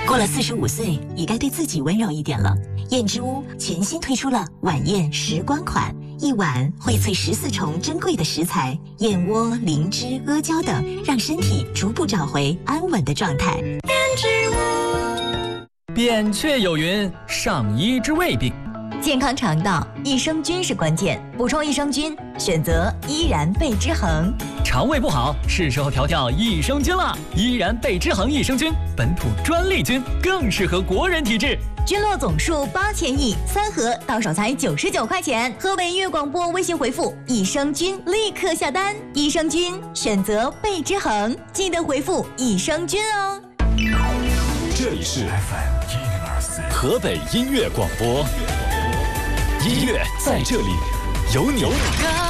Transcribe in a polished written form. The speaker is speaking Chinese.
过了45岁，也该对自己温柔一点了。燕之屋全新推出了晚宴时光款，一碗荟萃14重珍贵的食材，燕窝、灵芝、阿胶等，让身体逐步找回安稳的状态。燕之屋。扁鹊有云：上医之未病。 健康肠道，益生菌是关键，补充益生菌，选择依然贝之恒。 肠胃不好，是时候调调益生菌了。依然贝之恒益生菌，本土专利菌，更适合国人体质。 菌落总数8000亿，3盒到手才99块钱。河北粤广播微信回复益生菌，立刻下单。益生菌选择贝之恒，记得回复益生菌哦。 这里是 FM 104河北音乐广播。音乐在这里，有你。